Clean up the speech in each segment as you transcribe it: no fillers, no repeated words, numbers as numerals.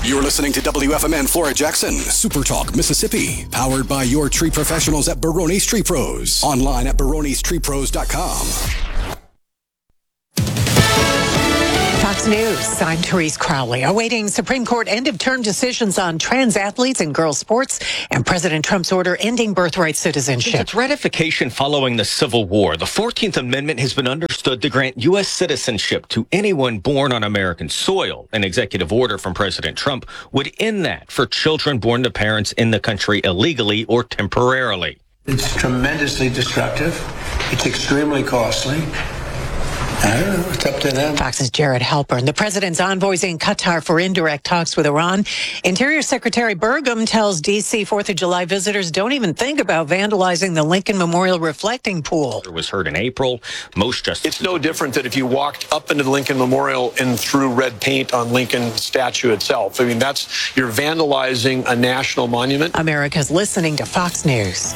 You're listening to WFMN Flora Jackson, Super Talk, Mississippi. Powered by your tree professionals at Barone's Tree Pros. Online at baronestreepros.com. Fox News, I'm Therese Crowley. Awaiting Supreme Court end-of-term decisions on trans athletes and girls' sports and President Trump's order ending birthright citizenship. Since its ratification following the Civil War, the 14th Amendment has been understood to grant U.S. citizenship to anyone born on American soil. An executive order from President Trump would end that for children born to parents in the country illegally or temporarily. It's tremendously destructive. It's extremely costly. I don't know. It's up to them. Fox's Jared Halpern. The president's envoys in Qatar for indirect talks with Iran. Interior Secretary Burgum tells D.C. 4th of July visitors don't even think about vandalizing the Lincoln Memorial reflecting pool. It was heard in April. Most justices. It's no different than if you walked up into the Lincoln Memorial and threw red paint on Lincoln statue itself. I mean, you're vandalizing a national monument. America's listening to Fox News.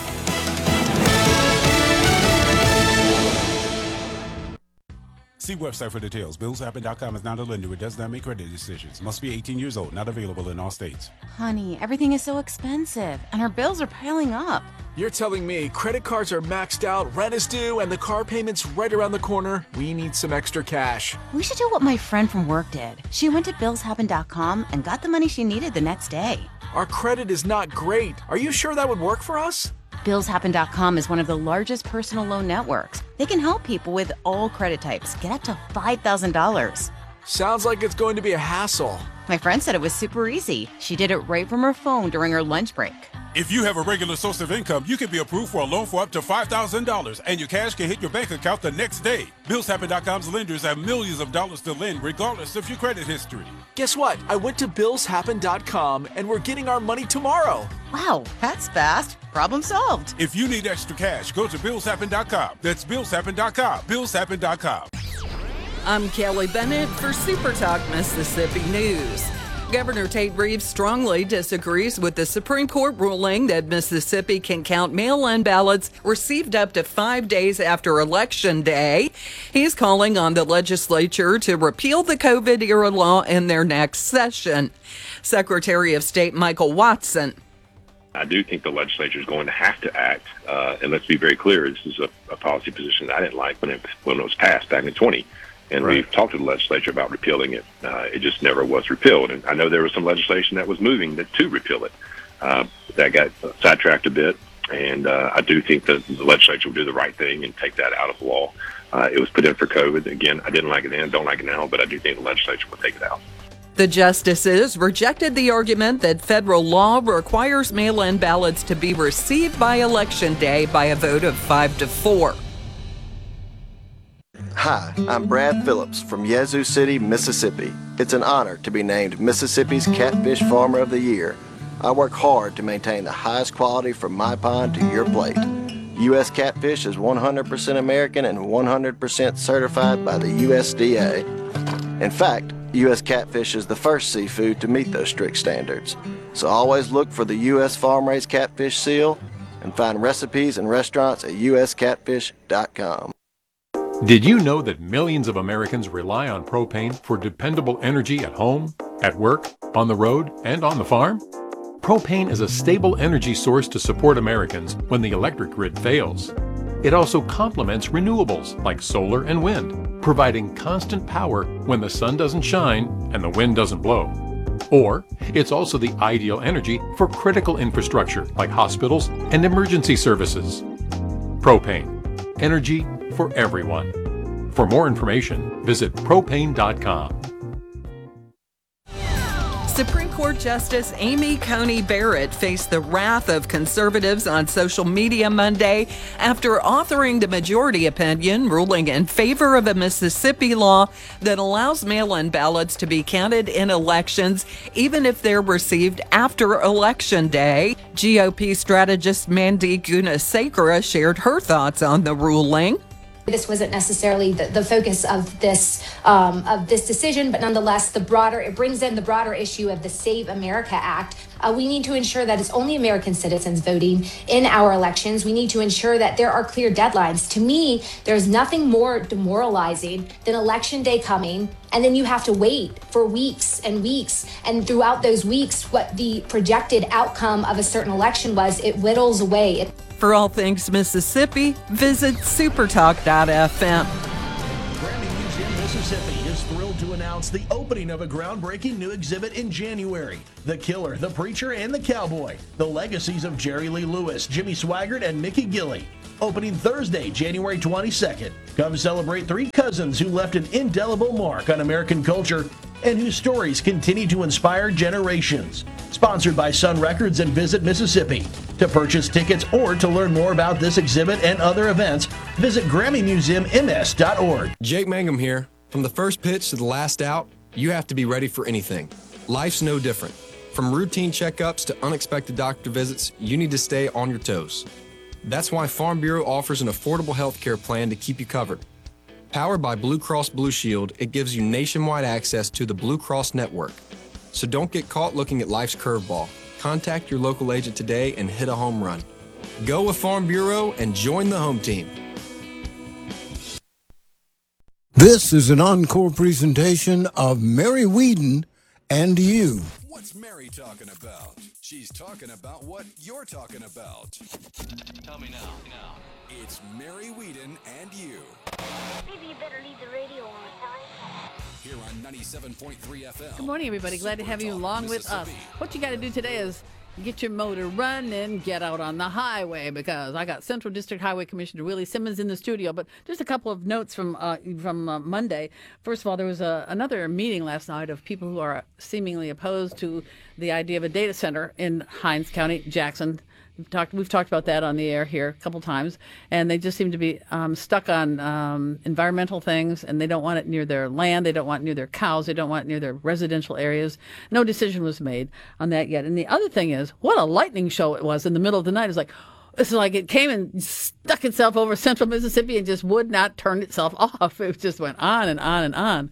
See website for details. BillsHappen.com is not a lender. It does not make credit decisions. Must be 18 years old. Not available in all states. Honey, everything is so expensive, and our bills are piling up. You're telling me credit cards are maxed out, rent is due, and the car payment's right around the corner? We need some extra cash. We should do what my friend from work did. She went to BillsHappen.com and got the money she needed the next day. Our credit is not great. Are you sure that would work for us? BillsHappen.com is one of the largest personal loan networks. They can help people with all credit types get up to $5,000. Sounds like it's going to be a hassle. My friend said it was super easy. She did it right from her phone during her lunch break. If you have a regular source of income, you can be approved for a loan for up to $5,000, and your cash can hit your bank account the next day. BillsHappen.com's lenders have millions of dollars to lend, regardless of your credit history. Guess what? I went to BillsHappen.com, and we're getting our money tomorrow. Wow, that's fast. Problem solved. If you need extra cash, go to BillsHappen.com. That's BillsHappen.com. BillsHappen.com. I'm Kelly Bennett for Super Talk Mississippi News. Governor Tate Reeves strongly disagrees with the Supreme Court ruling that Mississippi can count mail-in ballots received up to 5 days after Election Day. He's calling on the legislature to repeal the COVID-era law in their next session. Secretary of State Michael Watson. I do think the legislature is going to have to act, and let's be very clear, this is a policy position that I didn't like when it was passed back in 20. And Right. We've talked to the legislature about repealing it. It just never was repealed. And I know there was some legislation that was moving to repeal it. That got sidetracked a bit. And I do think that the legislature will do the right thing and take that out of law. It was put in for COVID. Again, I didn't like it then, don't like it now, but I do think the legislature will take it out. The justices rejected the argument that federal law requires mail-in ballots to be received by Election Day by a vote of 5-4. Hi, I'm Brad Phillips from Yazoo City, Mississippi. It's an honor to be named Mississippi's Catfish Farmer of the Year. I work hard to maintain the highest quality from my pond to your plate. U.S. Catfish is 100% American and 100% certified by the USDA. In fact, U.S. Catfish is the first seafood to meet those strict standards. So always look for the U.S. Farm-Raised Catfish seal and find recipes and restaurants at uscatfish.com. Did you know that millions of Americans rely on propane for dependable energy at home, at work, on the road, and on the farm? Propane is a stable energy source to support Americans when the electric grid fails. It also complements renewables like solar and wind, providing constant power when the sun doesn't shine and the wind doesn't blow. Or it's also the ideal energy for critical infrastructure like hospitals and emergency services. Propane. Energy for everyone. For more information, visit propane.com. Supreme Court Justice Amy Coney Barrett faced the wrath of conservatives on social media Monday after authoring the majority opinion ruling in favor of a Mississippi law that allows mail-in ballots to be counted in elections even if they're received after Election Day. GOP strategist Mandy Gunasekara shared her thoughts on the ruling. This wasn't necessarily the focus of this decision, but nonetheless, it brings in the broader issue of the Save America Act. We need to ensure that it's only American citizens voting in our elections. We need to ensure that there are clear deadlines. To me, there's nothing more demoralizing than Election Day coming And then you have to wait for weeks and weeks. And throughout those weeks, what the projected outcome of a certain election was, it whittles away. For all things Mississippi, visit supertalk.fm. Grammy Museum Mississippi is thrilled to announce the opening of a groundbreaking new exhibit in January. The Killer, the Preacher, and the Cowboy. The legacies of Jerry Lee Lewis, Jimmy Swaggart, and Mickey Gilley. Opening Thursday, January 22nd. Come celebrate three cousins who left an indelible mark on American culture and whose stories continue to inspire generations. Sponsored by Sun Records and Visit Mississippi. To purchase tickets or to learn more about this exhibit and other events, visit GrammyMuseumMS.org. Jake Mangum here. From the first pitch to the last out, you have to be ready for anything. Life's no different. From routine checkups to unexpected doctor visits, you need to stay on your toes. That's why Farm Bureau offers an affordable health care plan to keep you covered. Powered by Blue Cross Blue Shield, it gives you nationwide access to the Blue Cross network. So don't get caught looking at life's curveball. Contact your local agent today and hit a home run. Go with Farm Bureau and join the home team. This is an encore presentation of Mary Whedon and You. What's Mary talking about? She's talking about what you're talking about. Tell me now. It's Mary Whedon and You. Maybe you better leave the radio on. Here on 97.3 FM. Good morning, everybody. Glad to have you along with us. What you got to do today is get your motor running, get out on the highway, because I got Central District Highway Commissioner Willie Simmons in the studio. But just a couple of notes from Monday. First of all, there was another meeting last night of people who are seemingly opposed to the idea of a data center in Hinds County, Jackson. We've talked about that on the air here a couple times, and they just seem to be stuck on environmental things, and they don't want it near their land, they don't want it near their cows, they don't want it near their residential areas. No decision was made on that yet. And the other thing is, what a lightning show it was in the middle of the night. It's like it came and stuck itself over central Mississippi and just would not turn itself off. It just went on and on and on.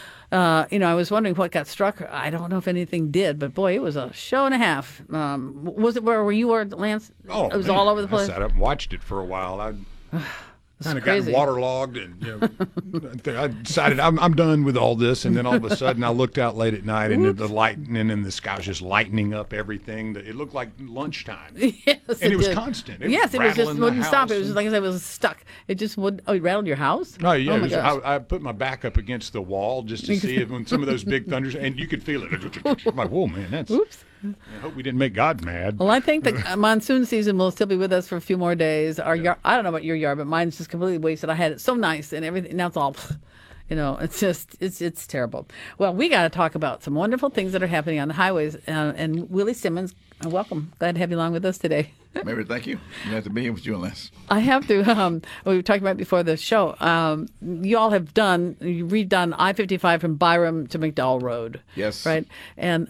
I was wondering what got struck. I don't know if anything did, but boy, it was a show and a half. Was it where you were, Lance? Oh, it was all over the place. I sat up and watched it for a while. I kind of got waterlogged, and I decided I'm done with all this. And then all of a sudden, I looked out late at night, and the lightning and the sky was just lightening up everything. It looked like lunchtime. Yes, and it was constant. It just wouldn't stop. It was just like I said, it was stuck. It just would. Oh, it rattled your house? No, yeah. Oh my gosh. I put my back up against the wall just to see it when some of those big thunders, and you could feel it. I'm like, whoa, man, that's. Oops. I hope we didn't make God mad. Well, I think the monsoon season will still be with us for a few more days. Our yard, I don't know about your yard, but mine's just completely wasted. I had it so nice and everything. Now it's all, it's just, it's terrible. Well, we got to talk about some wonderful things that are happening on the highways. And Willie Simmons, welcome. Glad to have you along with us today. Mary, thank you. Glad to be here with you on this. I have to. We were talking about before the show. You all have redone I-55 from Byram to McDowell Road. Yes. Right. And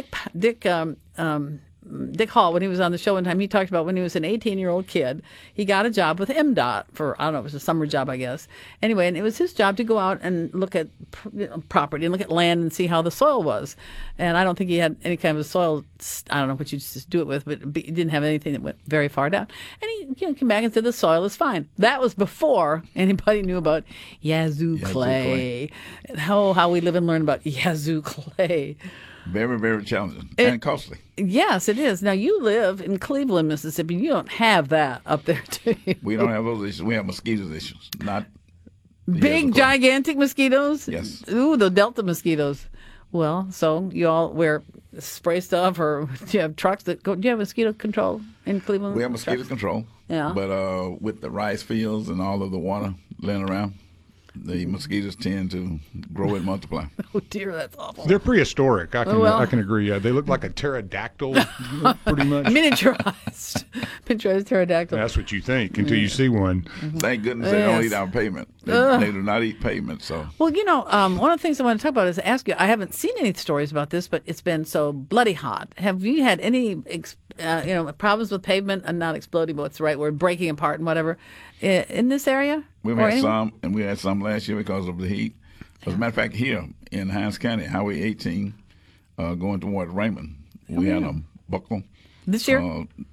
Dick Hall, when he was on the show one time, he talked about when he was an 18-year-old kid, he got a job with MDOT for, I don't know, it was a summer job, I guess. Anyway, and it was his job to go out and look at property and look at land and see how the soil was. And I don't think he had any kind of soil, I don't know what you just do it with, but he didn't have anything that went very far down. And he came back and said the soil is fine. That was before anybody knew about Yazoo clay. And how we live and learn about Yazoo clay. Very, very challenging and costly. Yes, it is. Now, you live in Cleveland, Mississippi. You don't have that up there, do you? We don't have those issues. We have mosquitoes issues, not big, gigantic mosquitoes? Yes. Ooh, the Delta mosquitoes. Well, so you all wear spray stuff, or do you have trucks that go? Do you have mosquito control in Cleveland? We have mosquito control. Yeah. But with the rice fields and all of the water laying around, the mosquitoes tend to grow and multiply. Oh dear, that's awful. They're prehistoric. I can agree. They look like a pterodactyl, pretty much. Miniaturized pterodactyl. That's what you think until you see one. Thank goodness they don't eat our pavement. They do not eat pavement. So. Well, one of the things I want to talk about is ask you. I haven't seen any stories about this, but it's been so bloody hot. Have you had any problems with pavement and not exploding? What's the right word? Breaking apart and whatever in this area? We've had some, and we had some last year because of the heat. As a matter of fact, here in Hinds County, Highway 18, going toward Raymond, we had a buckle. This year?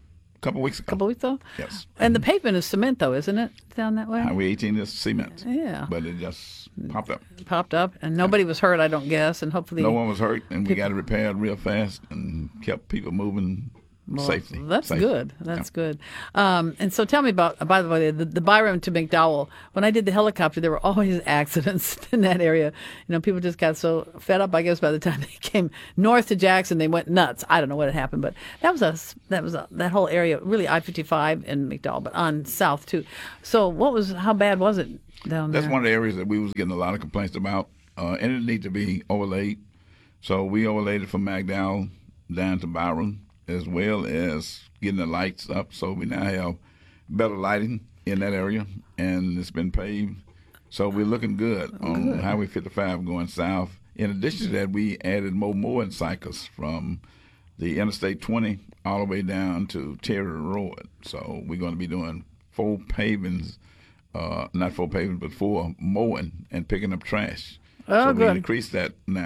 couple weeks ago. Couple weeks ago? Yes. And the pavement is cement, though, isn't it? Down that way? Highway 18 is cement. Yeah. But it just popped up. Popped up, and nobody was hurt, I don't guess, and hopefully... No one was hurt, and we got it repaired real fast and kept people moving safely. That's safely. good. That's good. And so tell me about, by the way, the Byram to McDowell. When I did the helicopter, there were always accidents in that area. You know, people just got so fed up, I guess, by the time they came north to Jackson, they went nuts. I don't know what had happened, but that whole area, really I-55 in McDowell, but on south too. So how bad was it down there? That's one of the areas that we was getting a lot of complaints about, and it needed to be overlaid. So we overlaid it from McDowell down to Byram, as well as getting the lights up. So we now have better lighting in that area, and it's been paved. So we're looking good on Highway 55 going south. In addition to that, we added more mowing cycles from the Interstate 20 all the way down to Terry Road. So we're going to be doing 4 pavings, not 4 pavings, but 4 mowing and picking up trash. Oh, so good. we increased that now.